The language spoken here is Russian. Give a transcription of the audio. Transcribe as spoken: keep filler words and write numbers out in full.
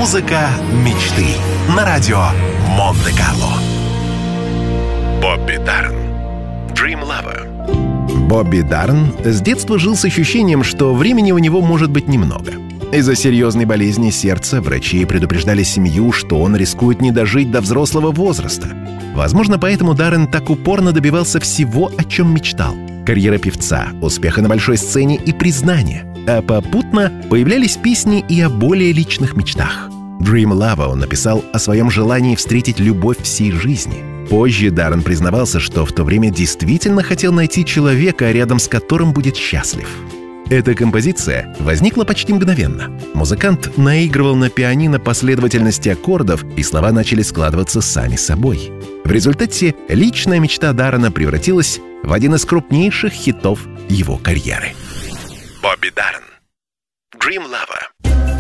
Музыка мечты на радио Монте-Карло. Бобби Даррен. Dream Lover. Бобби Даррен с детства жил с ощущением, что времени у него может быть немного. Из-за серьезной болезни сердца врачи предупреждали семью, что он рискует не дожить до взрослого возраста. Возможно, поэтому Даррен так упорно добивался всего, о чем мечтал. Карьера певца, успеха на большой сцене и признания. А попутно появлялись песни и о более личных мечтах. «Dream Lover» он написал о своем желании встретить любовь всей жизни. Позже Даррен признавался, что в то время действительно хотел найти человека, рядом с которым будет счастлив. Эта композиция возникла почти мгновенно. Музыкант наигрывал на пианино последовательности аккордов, и слова начали складываться сами собой. В результате личная мечта Даррена превратилась в один из крупнейших хитов его карьеры. Бобби Даррен. Dream Lover.